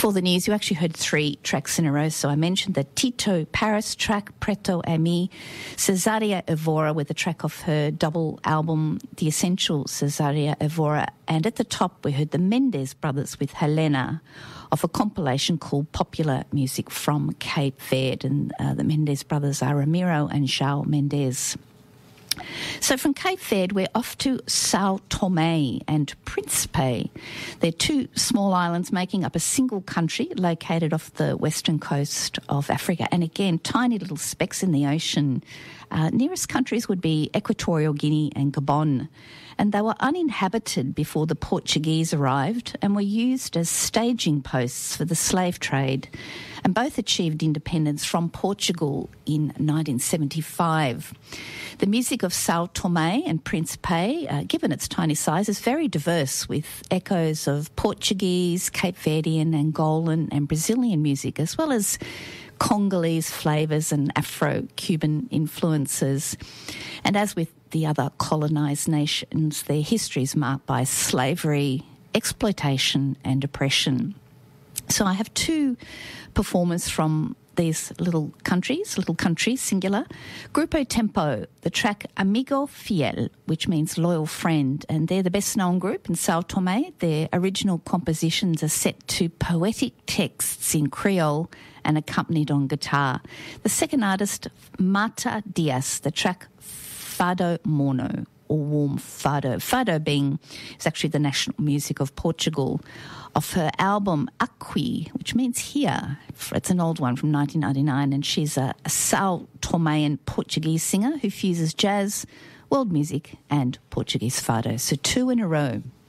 For the news, you actually heard 3 tracks in a row. So I mentioned the Tito Paris track, Preto Ami, Cesaria Evora with a track off her double album, The Essential Cesaria Evora. And at the top, we heard the Mendes brothers with Helena of a compilation called Popular Music from Cape Verde. And the Mendes brothers are Ramiro and João Mendes. So from Cape Verde, we're off to São Tomé and Príncipe. They're 2 small islands making up a single country located off the western coast of Africa. And again, tiny little specks in the ocean. Nearest countries would be Equatorial Guinea and Gabon. And they were uninhabited before the Portuguese arrived and were used as staging posts for the slave trade. And both achieved independence from Portugal in 1975. The music of São Tomé and Príncipe, given its tiny size, is very diverse, with echoes of Portuguese, Cape Verdean, Angolan and Brazilian music, as well as Congolese flavours and Afro-Cuban influences. And as with the other colonised nations, their history is marked by slavery, exploitation and oppression. So I have 2 performers from these little countries, singular. Grupo Tempo, the track Amigo Fiel, which means loyal friend, and they're the best-known group in São Tomé. Their original compositions are set to poetic texts in Creole and accompanied on guitar. The second artist, Marta Dias, the track Fado Mono, or Warm Fado. Fado is actually the national music of Portugal. Of her album Aqui, which means here. It's an old one from 1999, and she's a São Tomean Portuguese singer who fuses jazz, world music and Portuguese fado. So 2 in a row.